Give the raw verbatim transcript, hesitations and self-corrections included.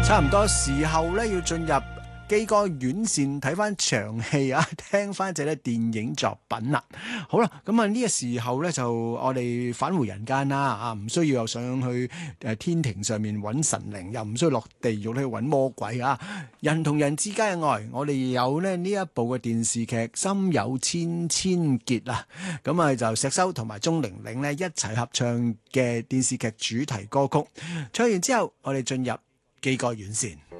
差唔多時候咧，要進入基哥院線睇翻場戲啊，聽翻隻咧電影作品啦。好啦，咁啊呢個時候咧就我哋返回人間啦，啊唔需要又上去誒天庭上面揾神靈，又唔需要落地獄去揾魔鬼啊。人同人之間嘅愛，我哋有咧呢一部嘅電視劇《心有千千結》啊，咁啊就石修同埋鐘玲玲咧一齊合唱嘅電視劇主題歌曲。唱完之後，我哋進入基哥院線。